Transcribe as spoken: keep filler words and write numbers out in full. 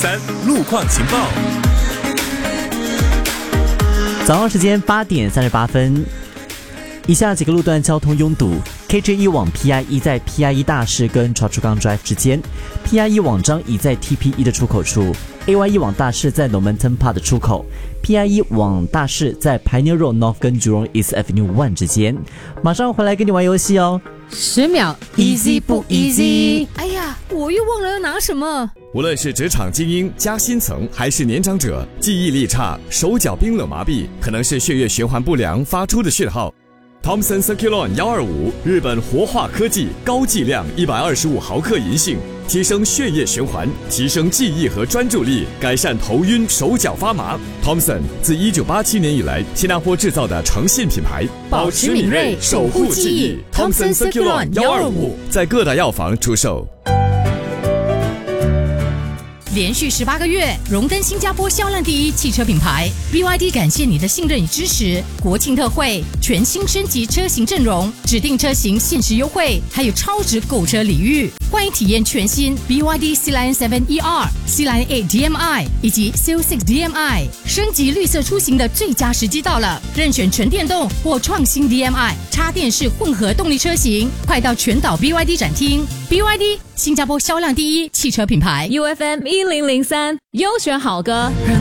三路况情报。 早上时间八点三十八分，以下几个路段交通拥堵。K J 一往 P I 一在 P I 一大市跟 Choa Chu Kang Drive 之间 ，P I 一往张乙在 T P 一的出口处 ，A Y 一往大市在 Normanton Park 的出口 ，P I 一往大市在 Pioneer Road North 跟 Jurong East Avenue One 之间。马上回来跟你玩游戏哦。 十秒 ，easy 不 easy？ 哎呀，我又忘了要拿什么。 无论是职场精英、加薪层，还是年长者，记忆力差、手脚冰冷麻痹，可能是血液循环不良发出的讯号。Thomson Circulon 一二五，日本活化科技，高剂量一百二十五毫克银杏，提升血液循环，提升记忆和专注力，改善头晕、手脚发麻。Thomson 自一九八七年以来，新加坡制造的诚信品牌， 保持敏锐，守护记忆。Thomson Circulon 一二五， 在各大药房出售。 连续十八个月荣登新加坡销量第一汽车品牌 B Y D， 感谢你的信任与支持。国庆特惠，全新升级车型阵容，指定车型限时优惠，还有超值购车礼遇。欢迎体验全新 B Y D C Line 七 E R、C Line 八 D M I 以及 C L六 D M I， 升级绿色出行的最佳时机到了。任选纯电动或创新 D M I 插电式混合动力车型，快到全岛 B Y D 展厅。B Y D 新加坡销量第一汽车品牌 U F M 一零零三优选好歌。